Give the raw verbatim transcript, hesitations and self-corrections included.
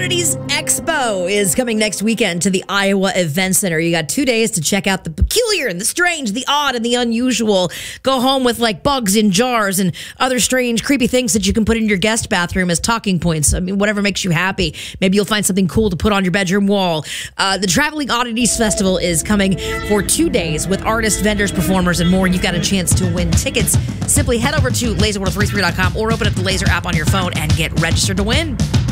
Oddities Expo is coming next weekend to the Iowa Event Center. You got two days to check out the peculiar and the strange, the odd and the unusual. Go home with like bugs in jars and other strange, creepy things that you can put in your guest bathroom as talking points. I mean, whatever makes you happy. Maybe you'll find something cool to put on your bedroom wall. Uh, the Traveling Oddities Festival is coming for two days with artists, vendors, performers, and more. You've got a chance to win tickets. Simply head over to laser one oh three three dot com or open up the Laser app on your phone and get registered to win.